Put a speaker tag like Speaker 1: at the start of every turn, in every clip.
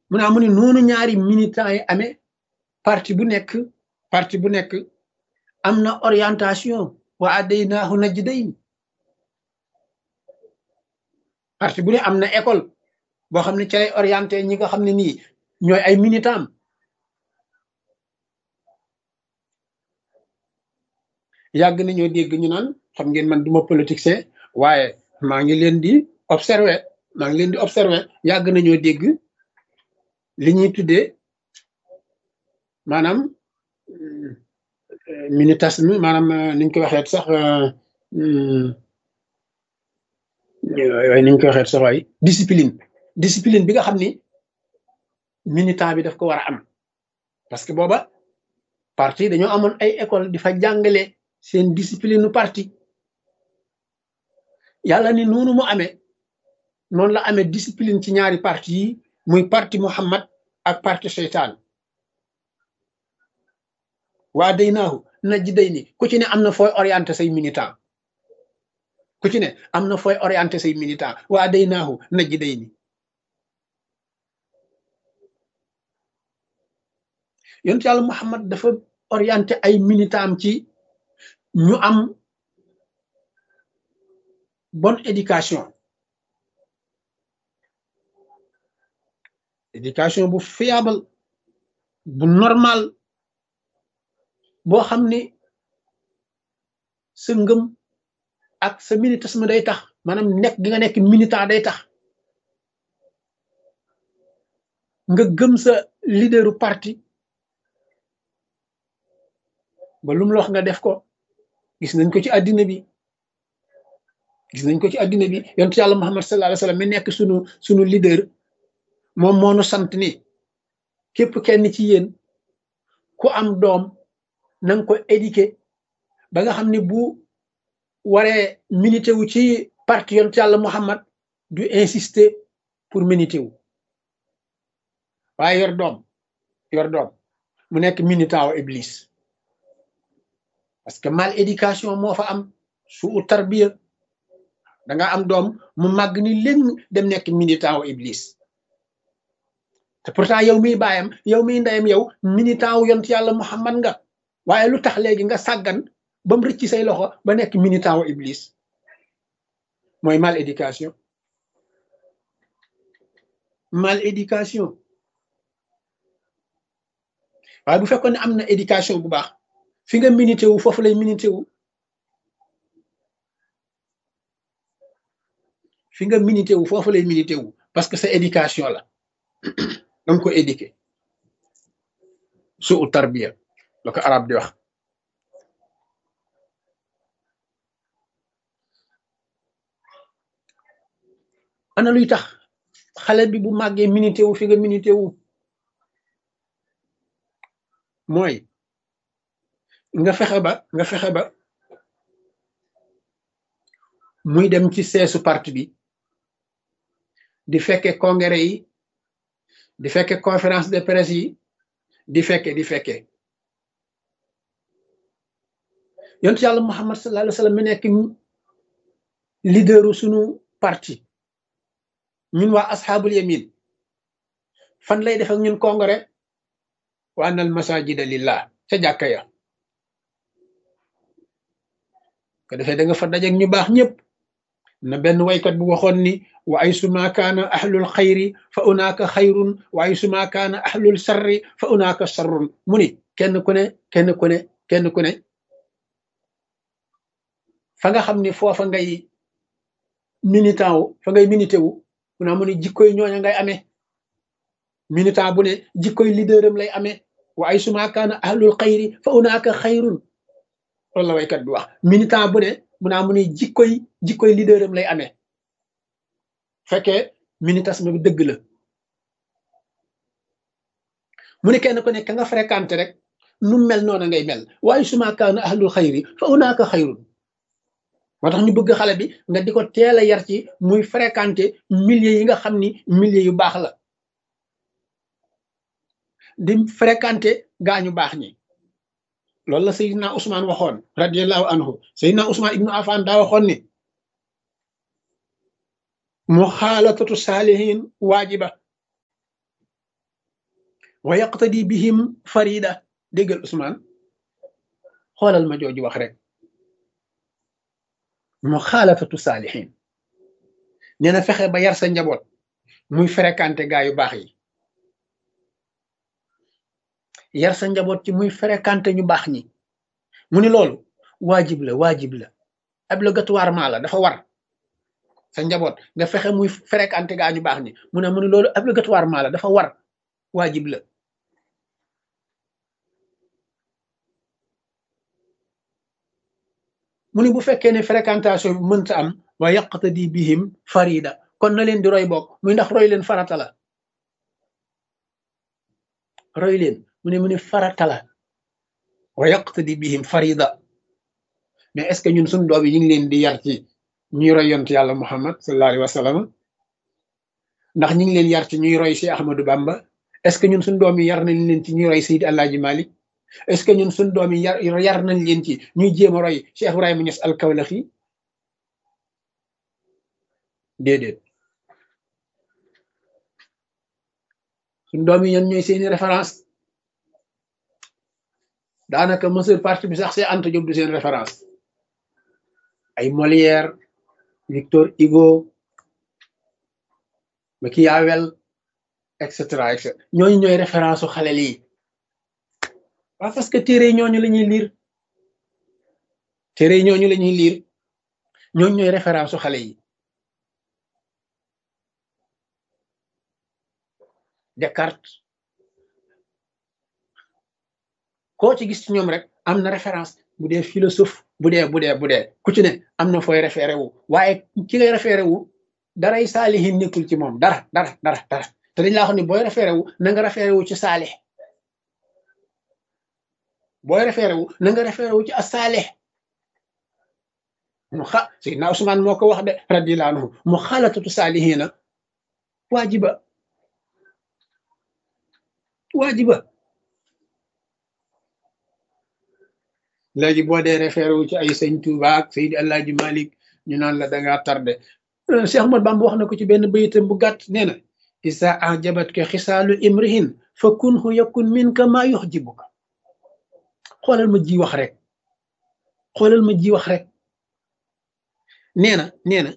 Speaker 1: mu naa mu ne noonu ñaari militants yi amee parti bu nekk am na orientation wa hadaynaahu najdayn parti bu ne am na école boo xam ne ci lay orienté ñi nga xam ne nii ñooy ay militants yàgg nañoo dégg ñu naan xam ngeen man duma politicien waaye maa ngi leen di observer yàgg nañoo dégg li ñuy tuddee maanaam militantisme maanaam niñ ko waxee sax waaye niñ ko waxee sax waaye discipline bi nga xam ni militant bi daf ko war a am parce que booba parti dañoo amoon ay école di fa jàngale seen discipline parti yàlla ni noonu mu amee noonu la amee discipline ci ñaari parti yi muy parti Muhammad ak parti seytaan waa day naahu najdayni ku ci ne am na fooy orienté say militant ku ci ne am na fooy orienté say militant waa day naahu najdayni yonent yàlla Muhammad dafa orienté ay militant am ci ñu am bonne éducation bu fiable bu normal boo xam ni sa ngëm ak sa militantisme day tax maanaam nekk gi nga nekk militant day tax nga gëm sa leaderu parti ba lu mu la wax nga def ko gis nañ ko ci àddina bi yonent yàlla Muhammad sallallahu alayhi wa sallam mi nekk sunu leader moom moo nu sant ni képp kenn ci yéen ku am doom na nga ko éduquer ba nga xam ne bu waree milité wu ci parti yonent yàlla Muhammad du insister pour milité wu waaye yor doom mu nekk militant wu Iblis parce que mal éducation moo fa am su tarbiya da nga am doom mu màgg ni léegi dem nekk militant wu Iblis te pourtant yow miy baayam yow miy ndeyam yow militant wu yonent yàlla Muhammad nga waaye lu tax léegi nga sàggan ba mu rëcc say loxo ba nekk militant wu Iblis mooy mal éducation waaye bu fekkoon ne am na éducation bu baax fi nga milité wu foofu lay milité wu parce que sa éducation la danga ko éduquer su tarbiya la ko arab di wax ana luy tax xale bi bu màggee milité wu fi nga milité wu mooy nga fexe ba muy dem ci seesu parti bi di fekke congrès yi di fekke conférence de presse yi di fekke yonent yàlla Muhammad sallallahu alayhi wa sallam mi nekk leaderu sunu parti ñun waa asxaabul yamin fan lay def ak ñun congrès wa annal masajida lillah ca jàkka ya ko defee da nga fa dajeek ñu baax ñëpp na benn waykat bu waxoon ni wa ay suma kaana ahlul xayri fa unaaka xayrun wa ay suma kaana ahlul sarri fa unaaka sarrun mu ni kenn ku ne fa nga xam ni foofa ngay militant wu fa ngay milité wu mu naa mu ni jikkoy ñooña ngay amee militant bu ne jikkoy leaderam lay amee wa ay suma kaana ahlul xayri fa unaaka xayrun loolu la waykat bi wax militant bu ne mu naa mu ni jikkoy leaderam lay amee fekkee militantisme bi dëgg la mu ne kenn ku ne ka nga fréquenté rek nu mel noona ngay mel waaye suma kaana ahlul xayri fa unaaka xayrun moo tax ñu bëgg xale bi nga di ko teel a yar ci muy fréquenté milieu yi nga xam ni milieu yu baax la di fréquenté gaañu baax ñi loolu la Seydina Ousmane waxoon radiyallahu anhu Seydina Ousmane ibnu Affan daa waxoon ni muxaalatatu saalihin waajiba wa yaqtadi bihim farida déggal Ousmane xoolal ma jooju wax rek muxaalafatu saalihin nee na fexe ba yar sa njaboot muy fréquenté gaa yu baax yi yar sa njaboot ci muy fréquenté ñu baax ñi mu ni loolu waajib la obligatoirement la dafa war sa njaboot nga fexe muy fréquenté gaa ñu baax ñi mu ni loolu obligatoirement la dafa war waajib la mu ni bu fekkee ne fréquentation bi mënta am wa yaqtadi bihim farida kon na leen di roy bokk muy ndax roy leen farata la roy leen mu ni farata la wa yaqtadi bihim farida mais est ce que ñun suñu doom yi ñu ngi leen di yar ci ñuy roy yont yàlla Muhammad sallallahu alayhi wa sallam ndax ñu ngi leen yar ci ñuy roy si Ahmadou Bamba est ce que ñun suñu doom yi yar nañ leen ci ñuy roy Seydi Alaaji Malik est ce que ñun suñu doom yi yar nañ leen ci ñuy jéem a roy Cheikh Ibrahima Niass al-Kawlaxi déedéet suñu doom yi ñan ñooy seeni référence daanaka majeure partie bi sax c'est Anta Diop du seen référence ay Molière Victor Hugo Machiavel et cetera ñooñu ñooy référence su xale lii waaw parce que téere ñooñu la ñuy liir téere ñooñu la ñuy liir ñooñu ñooy référence su xale yi Descartes koo ci gis ci ñoom rek am na référence bu dee philosophe bu dee ku ci ne am na fooy référé wu waaye ki ngay référé wu daray saalihin nekkul ci moom dara te dañ laa xam ne booy référé wu na nga référé wu ci saalih booy référé wu na nga référé wu ci as-saalih Seydina Ousmane moo ko wax de radiyallahu anhu mu xaalatatu saalihina waajiba léegi boo dee référé wu ci ay sëñ Touba ak Seydi Alaaji Malik ñu naan la dangaa tardé Cheikh Ahmad Bamba wax na ko ci benn bayitam bu gàtt nee na isa ajabatka xisaalu imrihin fa kunhu yakun minka maa yuxjibuka xoolal ma ji wax rek nee na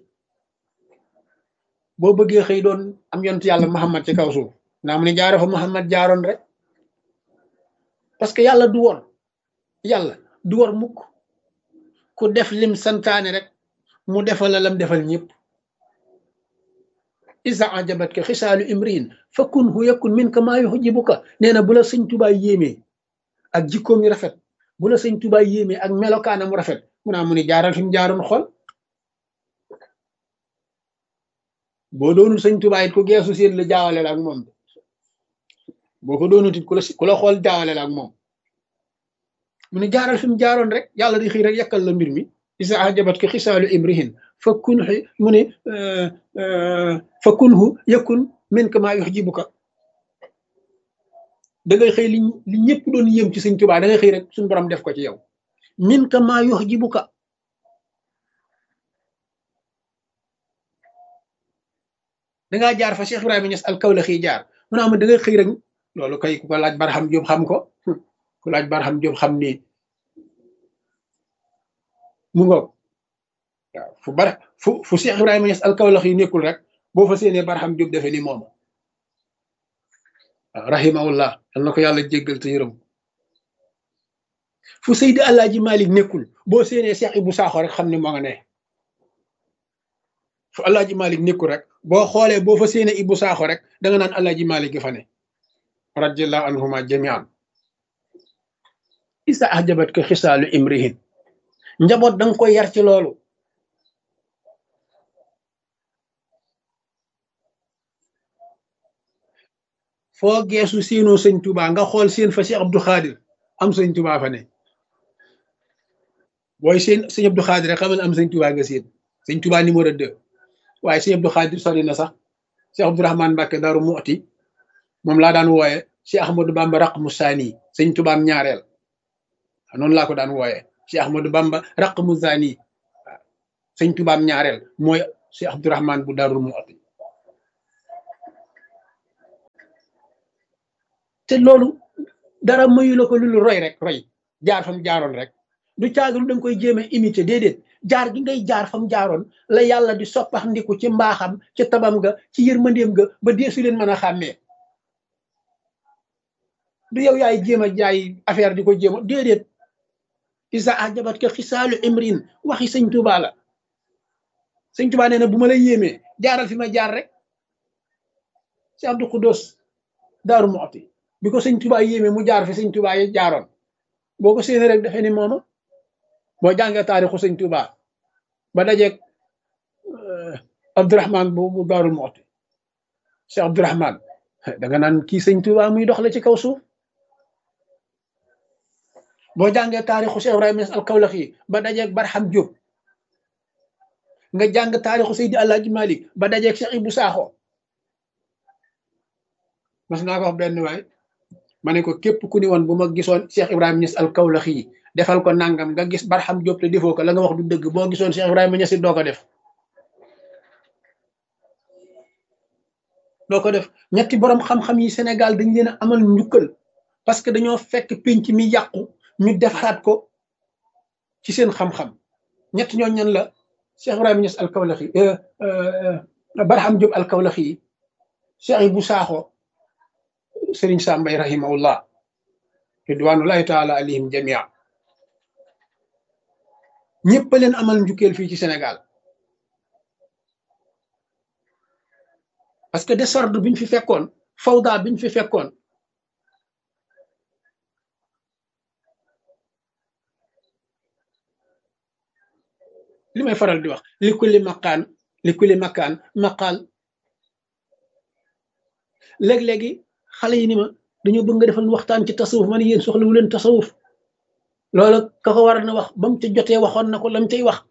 Speaker 1: boo bëggee xëy doon am yont yàlla Muhammad ci kaw suuf naa mu ne jaaro fa Muhammad jaaroon rek parce que yàlla du war mukk ku def lim santaane rek mu defal la lam defal ñëpp isa ajabatka xisaalu imriin fa kunhu yakun minka maa yuxjibuka nee na bu la sëñ Tuubaa yéemee ak jikkoom yu rafet bu la sëñ Tuubaa yéemee ak melokaanam rafet mu ni jaaral fi mu jaaroon xol boo doonul sëñ Tuubaa it ku geesu seen la jaawale la ak moom boo ko doonut it ku la xool jaawale la ak moom mu ne jaaral fi mu jaaroon rek yàlla di xëy rek yàkkal la mbir mi isa ajabatka xisaalu imrihin fa kunhu mu ne fa kunhu yakun minka maa yuxjibuka da ngay xëy li ñëpp doon yëm ci sëñ Tuubaa da ngay xëy rek suñu borom def ko ci yow minka maa yuxjibuka dangaa jaar fa Cheikh Ibrahima Niass al-Kawlaxi jaar mu ne da ngay xëy rek loolu kay ku ko laaj Barham Diop xam ko ku laaj Barham Diop xam ni mu ngoog waaw fu Cheikh Ibrahima Niass al-Kawlaxi nekkul rek boo fa séenee Barham Diop defe ni moom waaw rahimahullah yal na ko yàlla jéggal te yërëm fu Seydi Alaaji Malik nekkul boo séenee Cheikh Ibou Sakho rek xam ni moo nga ne fu Alaaji Malik nekkul rek boo xoolee boo fa séenee Ibou Sakho rek da nga naan Alaaji Malik gi fa ne radiyallahu anhuma jamian isa ajabatka xisaalu imrihin njaboot danga koy yar ci loolu foo geesu séenoo sëñ Touba nga xool seen fa Cheikh Abdou Khadir am sëñ Touba fa ne booy seen sëñ Abdou Khadir rek xamal am sëñ Touba nga seen sëñ Touba numéro 2 waaye sëñ Abdou Khadir sori na sax Cheikh Abdourahmane Mbacké Daaru Muxti moom laa daan wooye Cheikh Ahmadou Bamba raqmu saani sëñ Touba am ñaareel noonu laa ko daan wooye Cheikh Ahmadou Bamba raqmu saani waaw sëñ Touba am ñaareel mooy Cheikh Abdourahmane bu Daaru Muxti te loolu dara mayu la ko lu roy rek roy jaar fam jaaroon rek du caagul da nga koy jéem a imiter déedéet jaar gi ngay jaar fam jaaroon la yàlla di soppax ndiku ci mbaaxam ci tabam ga ci yërmandeem ga ba deesu leen mën a xàmmee du yow yaay jéem a jaay affaire di ko jéem a déedéet isa ajabat ka xisaalu imrin waxi sëñ Tuubaa la sëñ Tuubaa nee na bu ma la yéemee jaaral fi ma jaar rek si Abdou Xudoos Daaru Muxti bi ko sëñ Tuubaa yéemee mu jaar fi sëñ Tuubaa yi jaaroon boo ko séenee rek dafee ni mooma boo jàngee taarixu sëñ Tuubaa ba dajeeg Abdourahman bu Daaru Muxti Cheikh Abdourahman da nga naan kii sëñ Tuubaa muy dox la ci kaw suuf boo jàngee taarixu Cheikh Ibrahima Niass al-Kawlaxi ba dajeeg Barham Diop nga jàng taarixu Seydi Alaaji Malik ba dajeeg Cheikh Ibou Sakho mas naa ko wax benn waay ma ne ko képp ku ni woon bu ma gisoon Cheikh Ibrahima Niass al-Kawlaxi defal ko nangam nga gis Barham Diop te defoo ko la nga wax du dëgg boo gisoon Cheikh Ibrahima Niass doo ko def doo ko def ñetti borom xam-xam yi Sénégal dañ leen a amal njukkal parce que dañoo fekk pénc mi yàqu ñu defaraat ko ci seen xam-xam ñett ñoo ñan la Cheikh Ibrahima Niass al-Kawlaxi Barham Diop al-Kawlaxi Cheikh Ibou Sakho Serigne Sam Mbaye rahimahullah ridwanullahi taala alayhim jamia ñëpp leen amal njukkeel fii ci Sénégal parce que désordre biñ fi fekkoon fawda biñ fi fekkoon li may faral di wax li kulli makaan maqaal léeg-léegi xale yi ni ma dañoo bëgg nga defal waxtaan ci tasawuf ma ne yéen soxlawu leen tasawuf loola ka ko war na wax ba mu ca jotee waxoon na ko lam cay wax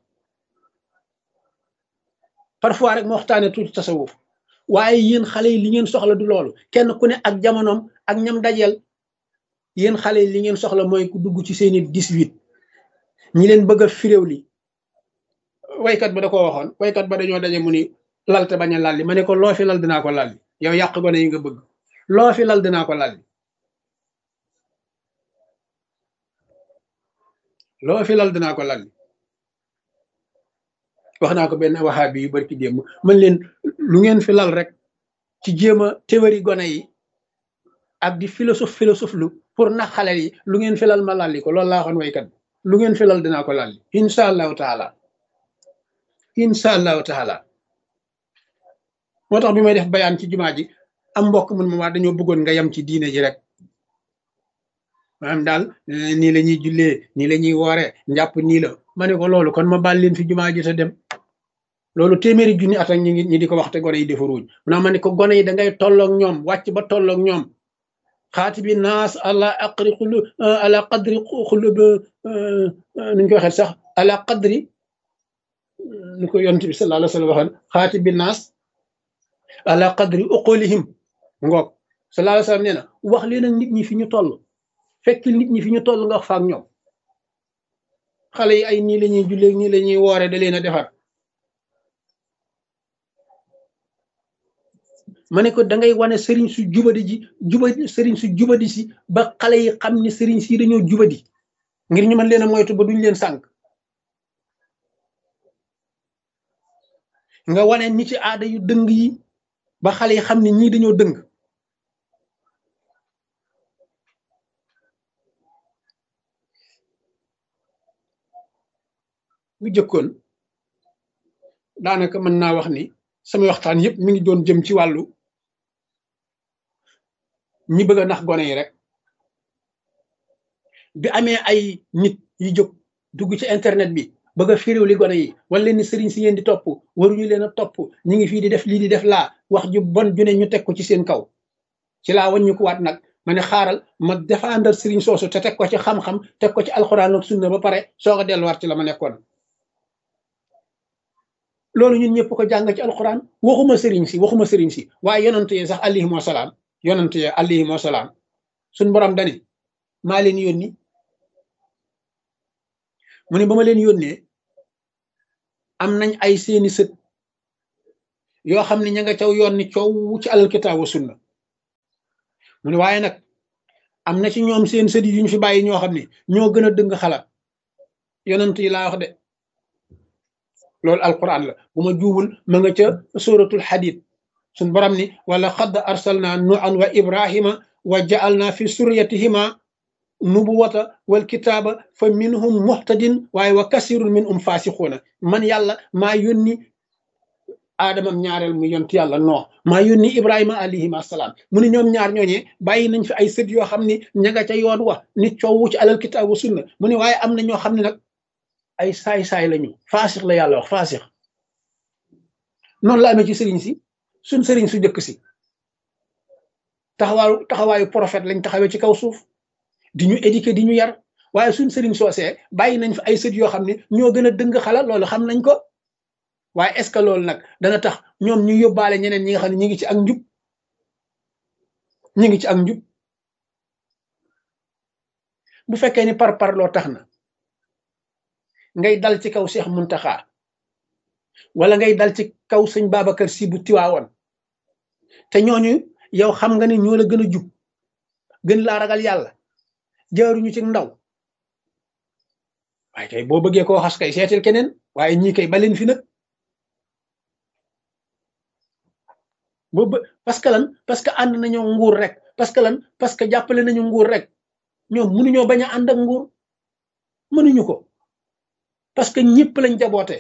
Speaker 1: parfois rek ma waxtaane tuuti tasawuf waaye yéen xale yi li ngeen soxla du loolu kenn ku ne ak jamonoom ak ñam dajeel yéen xale yi li ngeen soxla mooy ku dugg ci seeni 18 ñi leen bëgg a firéew li waykat ba da ko waxoon waykat ba dañoo daje mu ni lalte bañ a lalli ma ne ko loo fi lal dinaa ko lalli yow yàq gone yi nga bëgg loo fi lal dinaa ko lalli loo fi lal dinaa ko lalli wax naa ko benn waxaabi yu barki démb man leen lu ngeen fi lal rek ci jéem a théorie gone yi ak di philosophe lu pour nax xale yi lu ngeen fi lal ma lalli ko loolu laa waxoon waykat lu ngeen fi lal dinaa ko lalli incha allahu taala incha allahu taala moo tax bi may def bayaan ci jumaa ji am mbokk mun ma waa dañoo bëggoon nga yem ci diine ji rek maanaam daal nii la ñuy jullee nii la ñuy woore njàpp nii la ma ne ko loolu kon ma baal leen fi jumaa ji te dem loolu téeméeri junni at ak ñi di ko wax te gone yi defaruñ mu naa ma ne ko gone yi da ngay tolloog ñoom wàcc ba tolloog ñoom xaati bi naas ala aqri xulu ala qadri xulub nuñ ko waxee sax ala qadri ni ko yonent bi sallallahu alayhi wa sallam waxoon xaati bi naas ala qadri uqulihim ngoog sallallahu alayhi wa sallam nee na wax leen ak nit ñi fi ñu toll fekk nit ñi fi ñu toll nga wax fa ak ñoom xale yi ay nii la ñuy jullee nii la ñuy woore da leen a defar ma ne ko da ngay wane sëriñ su jubadi sëriñ su jubadi si ba xale yi xam ni sëriñ si dañoo jubadi ngir ñu mën leen a moytu ba duñ leen sànq nga wane nit ci aada yu dëng yi ba xale yi xam ne ñii dañoo dëng bu jëkkoon daanaka mën naa wax ni sama waxtaan yëpp mi ngi doon jëm ci wàllu ñi bëgg a nax gone yi rek bi amee ay nit yu jóg dugg ci internet bi bëgg a firiw li gone yi wala ni sëriñ si ngeen di topp waruñu leen a topp ñi ngi fii di def lii di def laa wax ju bon ju ne ñu teg ko ci seen kaw ci laa waññu ko waat nag ma ne xaaral ma défendre sëriñ soosu te teg ko ci xam-xam teg ko ci alxuraan ak sunna ba pare soog a delluwaat ci la ma nekkoon loolu ñun ñëpp ko jàng ci alxuraan waxuma sëriñ si waaye yonent yi sax alayhim wasalaam yonent yi alayhim wasalaam suñ borom dani maa leen yónni mu ne ba ma leen yónnee am nañ ay seeni sët yoo xam ne ña nga caw yoon ni coow ci alal kitaab wa sunna mu ne waaye nag am na ci ñoom seen sët yu ñu fi bàyyi ñoo xam ne ñoo gën a dëng xalaat yonent yi laa wax de loolu alquran la bu ma juumul ma nga ca suratul hadid suñ borom ni wala xadd arsalna nuan wa ibrahima wa ja'alna fi suryatihima nubuwata wal kitaaba fa minhum muhtadin waaye wa kasirun minhum fasixuuna man yàlla maa yónni aadamam ñaareel mu yont yàlla noo maa yónni ibrahima alayhim assalaam mu ne ñoom ñaar ñooñee bàyyi nañ fi ay sët yoo xam ni ña nga ca yoon wa nit coowu ci alal kitaabu sunna mu ne waaye am na ñoo xam ne nag ay saay-saay lañu faasix la yàlla wax faasix noonu la amee ci sëriñ si suñ sëriñ su jëkk si taxawaayu prophète lañ taxawee ci kaw suuf di ñu éduquer di ñu yar waaye suñ sëriñ soosee bàyyi nañ fi ay sët yoo xam ne ñoo gën a dëng xala loolu xam nañ ko waaye est ce que loolu nag dana tax ñoom ñu yóbbaale ñeneen ñi nga xam ne ñi ngi ci ak njub ñi ngi ci ak njub bu fekkee ni par loo tax na ngay dal ci kaw Cheikh Muntaxa wala ngay dal ci kaw sëñ Babacar Si bu Tiwaawoon te ñooñu yow xam nga ne ñoo la gën a jub gën laa ragal yàlla jaaruñu ci ndaw waaye kay boo bëggee koo xas kay seetil keneen waaye ñii kay baleen fi nag boobu parce que lan parce que ànd nañoo nguur rek parce que lan parce que jàppale nañu nguur rek ñoom mënuñoo bañ a ànd ak nguur mënuñu ko parce que ñëpp lañ jaboote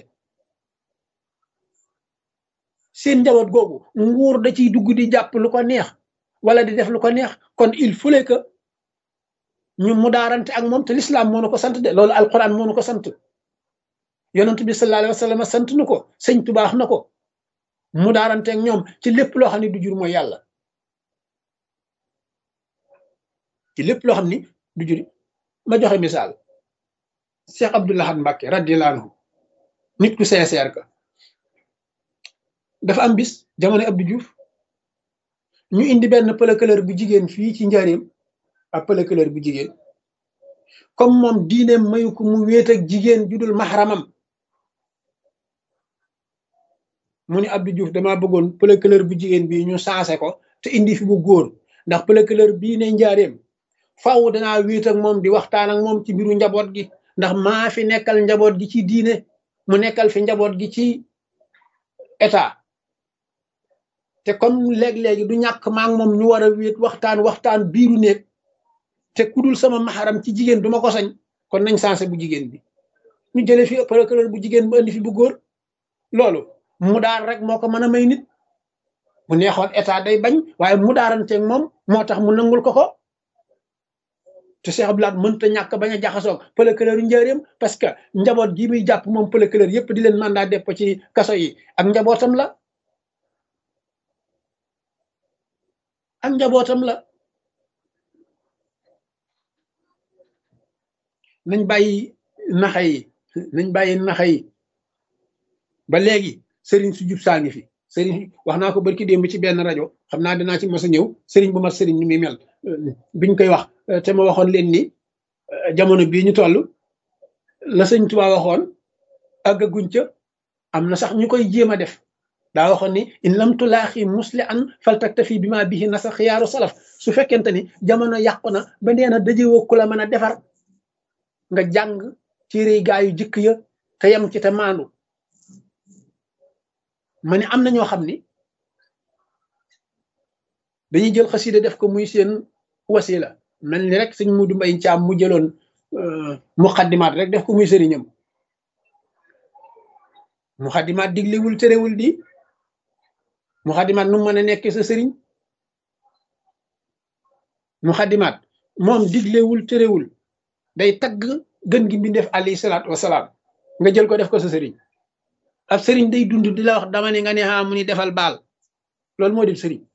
Speaker 1: seen njaboot googu nguur da ciy dugg di jàpp lu ko neex wala di def lu ko neex kon il fallait que ñu mudaarante ak moom te l'islam moo nu ko sant de loolu alquran moo nu ko sant yonent bi sallallahu alayhi wa sallam sant nu ko sëñ tubaax na ko mudaarante ak ñoom ci lépp loo xam ne du jur mooy yàlla ci lépp loo xam ni du juri ma joxe misaal Cheikh Abdoul Ahad Mbacké radiyallahu anhu nit ku sincère ka dafa am bis jamono Abdou Diouf ñu indi benn pëlëkëlër bu jigéen fii ci njaareem ab pëlëkëlër bu jigéen comme moom diineem mayu ko mu wéet ak jigéen judul maxaramam mu ni Abdou Diouf damaa bëggoon pëlëkëlër bu jigéen bi ñu saase ko te indi fi bu góor ndax pëlëkëlër bii ne njaareem faaw danaa wéet ak moom di waxtaan ak moom ci mbiru njaboot gi ndax maa fi nekkal njaboot gi ci diine mu nekkal fi njaboot gi ci état te comme léeg-léegi du ñàkk maa ngi moom ñu war a wéet waxtaan biiru néeg te kudul sama maxaram ci jigéen du ma ko sañ kon nañ sansé bu jigéen bi ñu jële fi procureur bu jigéen ba indi fi bu góor loolu mu daar rek moo ko mën a may nit bu neexoon état day bañ waaye mu daaranteeg moom moo tax mu nangul ko te Cheikh Abdoul Ahad mënta ñàkk bañ a jaxasoog procureur yu njëriñam parce que njaboot gi muy jàpp moom procureur yépp di leen mandat dépôt ci kaso yi ak njabootam la nañ bàyyi naxa yi ba léegi sëriñ su jub saa ngi fi sëriñ wax naa ko barki démb ci benn rajo xam naa dinaa ci mos a ñëw sëriñ bu mat sëriñ ni muy mel biñ koy wax te ma waxoon leen ni jamono bii ñu toll la sëñ Tuubaa waxoon àggaguñ ca am na sax ñu koy jéem a def daa waxoon ni in lam tulaaxi musli an faltaktafi bi ma bihi nasa xiyaaru salaf su fekkente ni jamono yàqu na ba nee na dajewoo ku la mën a defar nga jàng téere gaa yu jëkk ya te yem ci te maandu ma ne am na ñoo xam ni dañuy jël xasida def ko muy seen wasila mel ni rek sëñ Mudu Mbay Caam mu jëloon muxaddimaat rek def ko muy sëriñam muxaddimaat diglewul terewul di muxaddimaat nu mën a nekk sa sëriñ muxaddimaat moom diglewul terewul day tagg gën gi mbindeef alayhi salaatu wasalaam nga jël ko def ko sa sëriñ ab sëriñ day dund di la wax dama ne nga ne mu ni defal baal loolu moo di sëriñ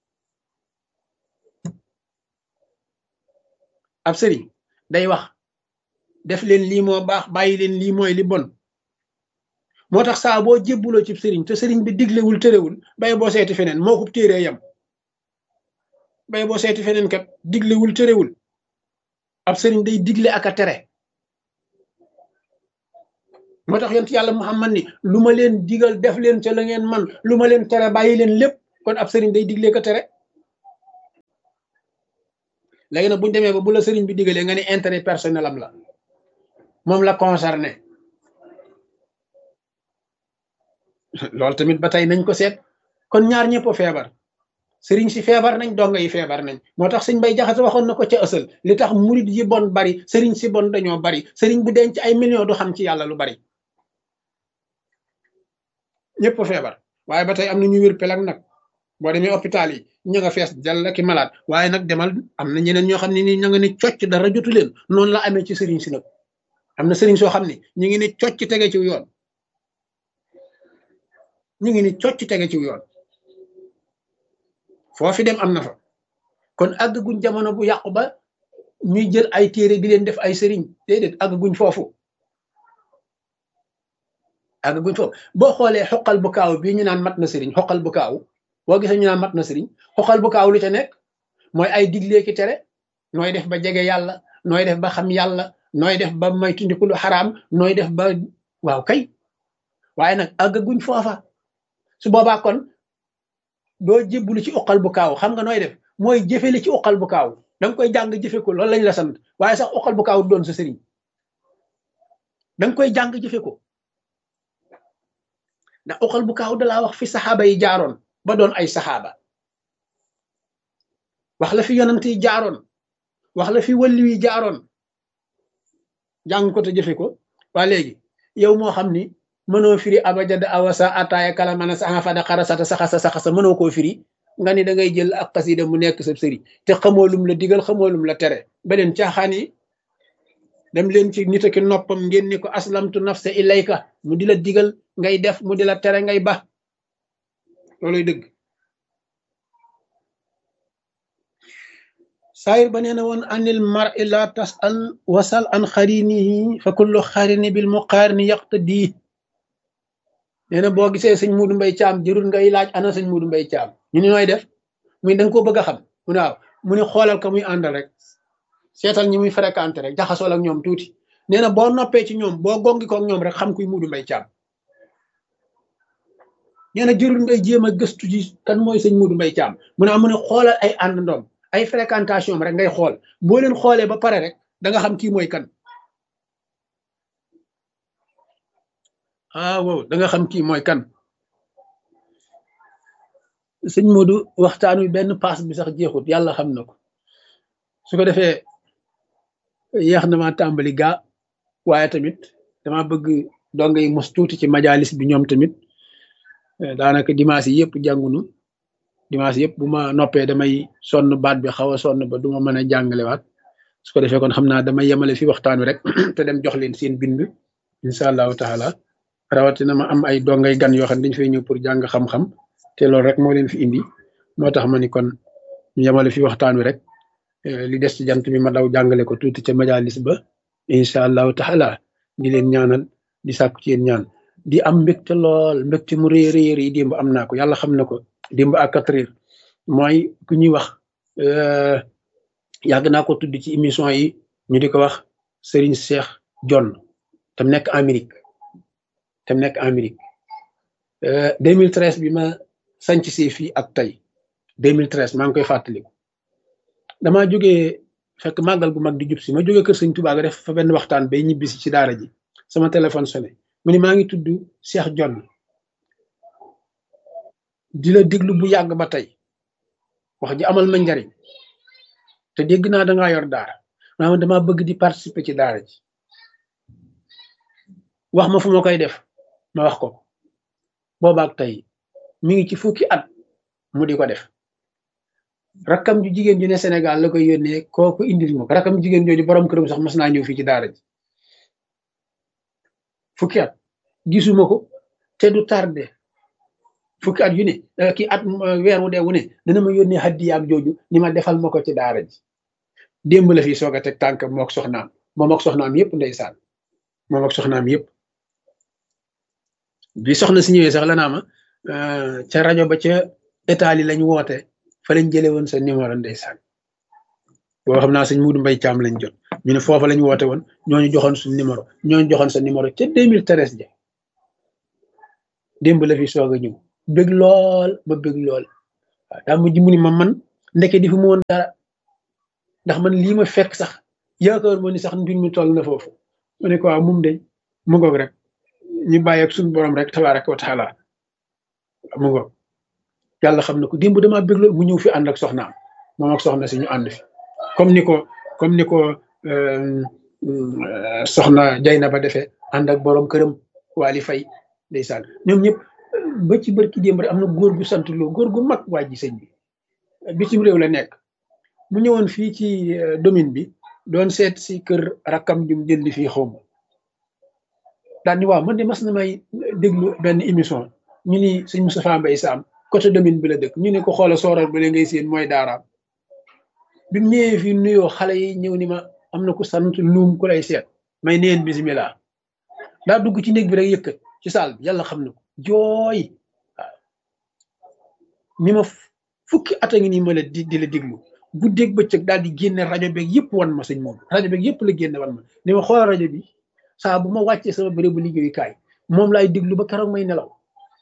Speaker 1: ab sëriñ day wax def leen lii moo baax bàyyi leen lii mooy li bon moo tax saa boo jébbuloo ci sëriñ te sëriñ bi diglewul tërewul bay boo seeti feneen moo ko téeree yam bay boo seeti feneen kat diglewul tërewul ab sëriñ day digle ak a tere moo tax yonent yàlla Muhammad ni lu ma leen digal def leen ca la ngeen man lu ma leen tere bàyyi leen lépp kon ab sëriñ day digle ko tere léegi nag buñu demee ba bu la sëriñ bi digalee nga ne intérêt personnel am la moom la concerné loolu tamit ba tey nañ ko seet kon ñaar ñëpp feebar sëriñ si feebar nañ donga yi feebar nañ moo tax sëñ Bay Jaxate waxoon na ko ca ësal li tax murid yi bon bari sëriñ si bon dañoo bari sëriñ bu denc ay millions du xam ci yàlla lu bari ñëpp feebar waaye ba tey am na ñu wér pelag nag boo demee hôpital yi ña nga fees jàll ki malade waaye nag demal am na ñeneen ñoo xam ne ni ña nga ne cocc dara jotu leen noonu la amee ci sëriñ si nag am na sëriñ soo xam ne ñu ngi ne cocc tege ci yoon ñu ngi ni cocc tege ci yoon foofi dem am na fa kon àgg guñ jamono bu yàqu ba ñuy jël ay téere di leen def ay sëriñ déedéet àgg guñ foofu àgg guñ foofu boo xoolee xoqal bu kaaw bii ñu naan mat na sëriñ xoqal bu kaaw boo gisee ñu naan mat na sëriñ xoqal bu kaaw lu ca nekk mooy ay diglee ki tere nooy def ba jege yàlla nooy def ba xam yàlla nooy def ba may tundiku lu xaraam nooy def ba waaw kay waaye nag àgg guñ foofa su boobaa kon doo jébbulu ci uqal bu kaaw xam nga nooy def mooy jëfe li ci uqal bu kaaw danga koy jàng jëfe ko loolu lañ la sant waaye sax uqal bu kaaw doon sa sëriñ danga koy jàng jëfe ko ndax uqal bu kaaw dalaa wax fi saxaaba yi jaaroon ba doon ay saxaaba wax la fi yonant yi jaaroon wax la fi wàllu yi jaaroon jàng ko te jëfe ko waa léegi yow moo xam ni mënoo firi abajada awasa ataaya kalamana saxa fada xarasata saxasa mënoo koo firi nga ni da ngay jël ak xasida mu nekk sa sëriñ te xamoo lum la digal xamoo lum la tere beneen caaxaan yi dem leen ci nit ki noppam ngeen ni ko aslamtu nafsa ilayka mu di la digal ngay def mu di la tere ngay ba looluy dëgg saayir ba nee na woon anil mar'i la tasal wasal an xarinihi fa kullu xarini bil muqarini yaqtadi nee na boo gisee sëñ Muudu Mbay Caam jërul ngay laaj ana sëñ Muudu Mbay Caam ñu ni nooy def muy da nga koo bëgg a xam mu ne waaw mu ne xoolal ka muy àndal rek seetal ñi muy fréquenté rek jaxasool ak ñoom tuuti nee na boo noppee ci ñoom boo gongi ko ak ñoom rek xam kuy Muudu Mbay Caam nee na jërul ngay jéem a gëstu ji kan mooy sëñ Muudu Mbay Caam mu ne xoolal ay àndandoom ay fréquentation rek ngay xool boo leen xoolee ba pare rek da nga xam kii mooy kan wow da nga xam kii mooy kan sëñ Modou waxtaan wi benn paas bi sax jeexut yàlla xam na ko su ko defee yeex na ma tàmbali gaa waaye tamit dama bëgg donga yi mos tuuti ci majalis bi ñoom tamit daanaka dimanche yi yëpp jàngunu dimanche yëpp bu ma noppee damay sonn baat bi xaw a sonn ba du ma mën a jàngalewaat su ko defee kon xam naa damay yemale fi waxtaan wi rek te dem jox leen seen bind incha allahu taala rawatina ma am ay dongay gan yoo xam ne dañu fay ñëw pour jàng xam-xam te loolu rek moo leen fi indi moo tax ma ni kon ñu yemale fi waxtaan wi rek li des ci jant bi ma daw jàngale ko tuuti ca majalis ba incha allahu taala di leen ñaanal di sàkku ci yéen ñaan di am mbégte lool mbégte mu rëy rëy rëy démb am naa ko yàlla xam na ko démb à 4 heures mooy ku ñuy wax yàgg naa ko tudd ci émission yi ñu di ko wax Serigne Cheikh John tam nekk Amérique 2013 bi ma sanc see fii ak tey 2013 maa ngi koy fàttaliku damaa jógee fekk màggal gu mag di jub si ma jógee kër sëñ Tuubaa ga def fa benn waxtaan bay ñibbisi ci daara ji sama téléphone sonné mu ni maa ngi tudd Cheikh John di la déglu bu yàgg ba tey wax ji amal ma njariñ te dégg naa dangaa yor daara maanaam dama bëgg di participer ci daara ji wax ma fu ma koy def ma wax ko boobaak tey mi ngi ci fukki at mu di ko def rakkam ju jigéen ju ne Sénégal la koy yónnee kooku indil ma ko rakkam jigéen jooju borom këram sax mas naa ñëw fii ci daara ji fukki at gisuma ko te du tardé fukki at yu ne kii at weer wu dee wu ne dana ma yónnee haddiyaam jooju ni ma defal ma ko ci daara ji démb la fi soog a teg tànk mook soxnaam yëpp ndeysaan moom ak soxnaam yëpp bi soxna si ñëwee sax la naa ma ca rajo ba ca Italie lañ woote fa lañ jëlee woon sa numéro ndeysaan boo xam naa sëñ Muudu Mbay Caam lañ jot ñu ne foofa lañ woote woon ñooñu joxoon suñ numéro ñooñu joxoon sa numéro ca 2013 ja démb la fi soog a ñëw bëgg lool ba bëgg lool waaw daa mujj mu ni ma man ndeke di fi mu woon dara ndax man lii ma fekk sax yaakaar moo ni sax mbir mi toll na foofu ma ne ko waaw mum de mu ngoog rek ñu bàyyi ak suñu borom rek tabaraka wa taala mu ngoog yàlla xam na ko démb damaa bëgg lool mu ñëw fi ànd ak soxnaam moom ak soxna si ñu ànd fi comme ni ko soxna Jayna ba defee ànd ak borom këram Waly Faye ndeysaan ñoom ñëpp ba ci barki démb rek am na góor gu sant loo góor gu mag waa ji sëñ bi bitim réew la nekk mu ñëwoon fii ci domaine bi doon seet si kër rakkam jum jënd fii xaw ma daal ni waaw man de mas na may déglu benn émission ñu ni sëñ Moustapha Mbaye Sam côté domaine bi la dëkk ñu ne ko xoola sooral ba la ngay seen mooy daaraam bi mu ñëwee fii nuyoo xale yi ñëw ni ma am na ku sant luum ku lay seet may neen bisimilah daa dugg ci néeg bi rek yëkkat ci saal bi yàlla xam na ko jooy waaw ni ma fukki at a ngi nii ma la di la déglu guddeeg bëccëg daal di génne rajo beeg yëpp wan ma sëñ moom rajo beeg yëpp la génne wan ma ni ma xoolal rajo bi saa bu ma wàccee sama bérébu liggéeyukaay moom laay déglu ba keroog may nelaw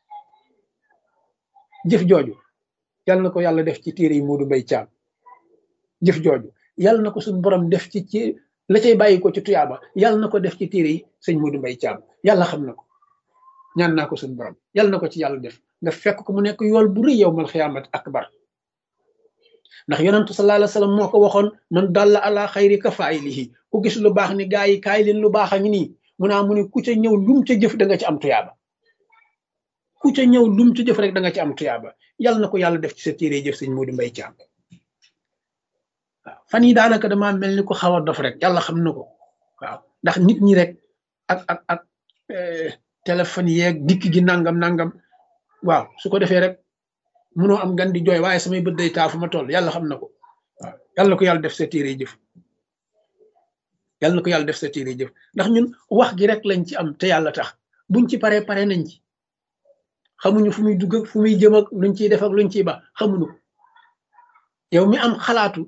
Speaker 1: jëf jooju yàlla na ko yàlla def ci téere yi Modou Mbaye Thiam jëf jooju yàlla na ko suñu borom def ci la cay bàyyi ko ci tuyaaba yàlla na ko def ci téere yi sëñ Modou Mbaye Thiam yàlla xam na ko ñaan naa ko suñu borom yàlla na ko ci yàlla def nga fekk ko mu nekk yool bu rëy yow mal xiyaamat akbar ndax yonentu sallallahu alayhi wa sallam moo ko waxoon man dalla ala xayri ka faayilihi ku gis lu baax ni gaa yi kaay leen lu baax a ngi nii mu naa mu ne ku ca ñëw lum ca jëf da nga ci am tuyaaba ku ca ñëw lum ca jëf rek da nga ci am tuyaaba yàlla na ko yàlla def ci sa téere jëf sëñ Modou Mbaye Thiam waaw fan yi daanaka damaa mel ni ko xaw a dof rek yàlla xam na ko waaw ndax nit ñi rek ak téléphone yeeg dikk gi nangam waaw su ko defee rek munoo am gan di jooy waaye samay bët day taa fu ma toll yàlla xam na ko waaw yàlla na ko yàlla def sa téere jëf yàlla na ko yàlla def sa téere jëf ndax ñun wax gi rek lañ ci am te yàlla tax buñ ci pare nañ ci xamuñu fu muy dugg ak fu muy jëm ak luñ ciy def ak luñ ciy ba xamuñu ko yow mi am xalaatu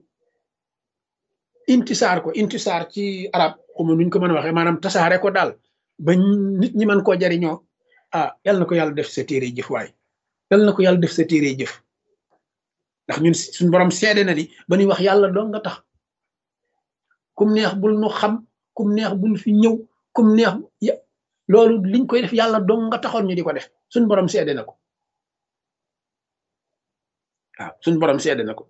Speaker 1: intisaar ci arab xuma nuñ ko mën a waxee maanaam tasaare ko daal ba nit ñi mën koo jariñoo ah yàlla na ko yàlla def sa téere jëf waay yàlla na ko yàlla def sa téere jëf ndax ñun suñ borom seede na ni ba ñuy wax yàlla dong nga tax kum neex bul nu xam kum neex bul fi ñëw kum neex loolu liñ koy def yàlla dong nga taxoon ñu di ko def suñ borom seede na ko waaw suñ borom seede na ko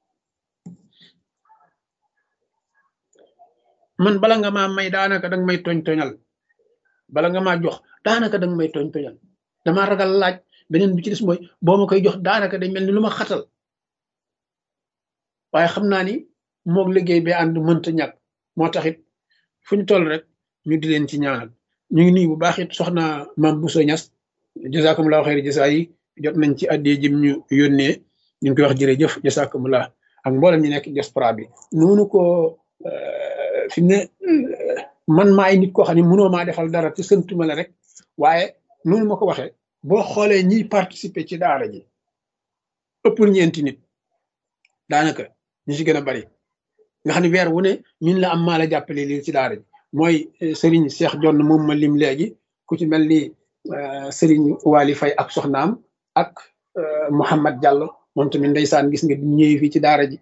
Speaker 1: man bala nga maa may daanaka danga may toñal bala nga maa jox daanaka danga may toñal damaa ragal laaj beneen bi ci des mooy boo ma koy jox daanaka day mel ni lu ma xatal waaye xam naa ni moog liggéey bi ànd mënta ñàkk moo tax it fu ñu toll rek ñu di leen ci ñaanal ñu ngi nuyu bu baax it soxna Mame Bousso Niass jazakumullahu xayri jasa yi jot nañ ci addee jëm ñu yónnee ñu ngi koy wax jërëjëf jazakumullah ak mboolem ñu nekk diaspora bi noonu ko fi ne man maay nit koo xam ne mënoo maa defal dara te sëntuma la rek waaye noonu ma ko waxee boo xoolee ñiy participer ci daara ji ëppul ñeenti nit daanaka ñu ci gën a bari nga xam ne weer wu ne ñun la am maa la jàppale lii ci daara ji mooy Serigne Cheikh Jonn moom ma lim léegi ku ci mel ni Serigne Waly Faye ak soxnaam ak Mouhamad Diallo moom tamit ndeysaan gis nga bi ñëwee fii ci daara ji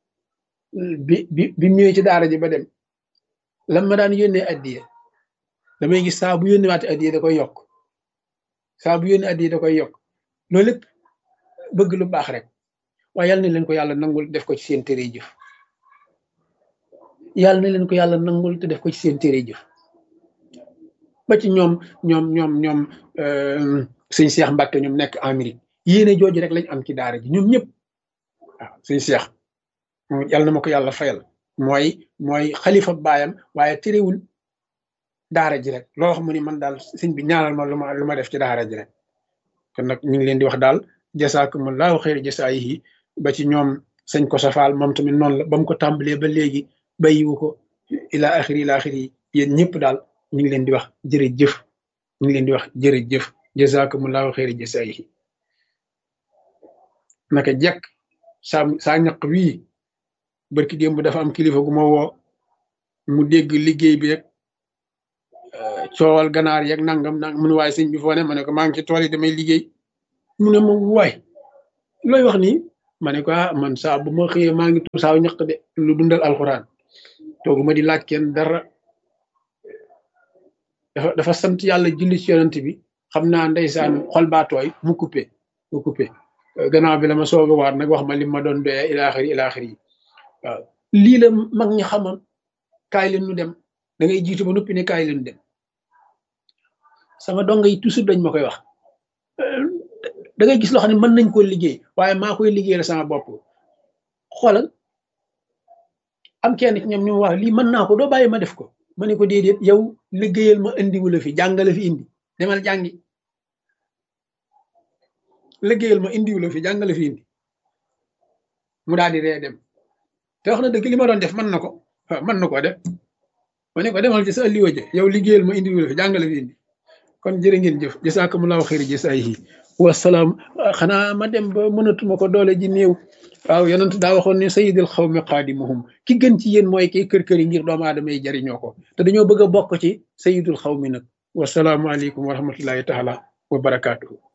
Speaker 1: bi ñëwee ci daara ji ba dem lan ma daan yónnee addiye damay gis saa bu yónnee waate addiye da koy yokk saa bu yónnee addiye da koy yokk loolu lépp bëgg lu baax rek waaye yal na leen ko yàlla nangul def ko ci seen téere jëf yàlla na leen ko yàlla nangul te def ko ci seen téere jëf ba ci ñoom sëñ Cheikh Mbacke ñoom nekk Amérique yéene jooju rek lañ am ci daara ji ñoom ñëpp waaw sëñ Cheikh moom yàlla na ma ko yàlla fayal mooy xalifa baayam waaye terewul daara ji rek loo xam ni man daal sëñ bi ñaanal ma lu ma def ci daara ji rek kon nag ñu ngi leen di wax daal jasaakumullahu xayri jasaayihi ba ci ñoom sëñ ko safaal moom tamit noonu la ba mu ko tàmbalee ba léegi bàyyiwu ko ila axiri yéen ñëpp daal ñu ngi leen di wax jërëjëf ñu ngi leen di wax jërëjëf jasaakumullahu xayri jasaayihi naka jekk saa ñaq wii barki démb dafa am kilifa gu ma woo mu dégg liggéey bi rek coowal ganaar yeeg nangam mu ne waaye sëñ bi foo ne ma ne ko maa ngi ci tool yi damay liggéey mu ne ma waay looy wax nii ma ne ko man saa bu ma xëyee maa ngi tuur saaw ñaq de lu dundal alxuraan toogu ma di laaj kenn dara dafa sant yàlla julli ci yonent bi xam naa ndeysaan xol baa tooy mu coupé gannaaw bi la ma soog a waat nag wax ma li ma doon doyee ilaaxiri yi waaw lii la mag ñi xamoon kaay leen nu dem da ngay jiitu ba noppi ne kaay leen dem sama donga yi toujours dañ ma koy wax da ngay gis loo xam ne mën nañ koo liggéey waaye maa koy liggéeyal sama bopp xoolal am kenn ci ñoom ñu wax lii mën naa ko doo bàyyi ma def ko ma ne ko déedéet yow liggéeyal ma indiwu la fi jàngale fi indi demal jàngi liggéeyal ma indiwu la fi jàngale fi indi mu daal di ree dem te wax na dëgg li ma doon def mën na ko mën na koo def ma ne ko demal ci sa alliwa je yow liggéeyal ma indiwu la fi jàngale fi indi kon jërë ngeen jëf jasaakumullaahu xayri jasaayihi wasalaam xanaa ma dem ba mënatuma ko doole ji néew waaw yonent daa waxoon ne sayyidul xawmi xaadimuhum ki gën ci yéen mooy kiy kër-kër yi ngir doomu aadama yi jariñoo ko te dañoo bëgg a bokk ci sayyidul xawmi nag wasalaamu aleykum wa rahmatullahi taala wa barakaatuhu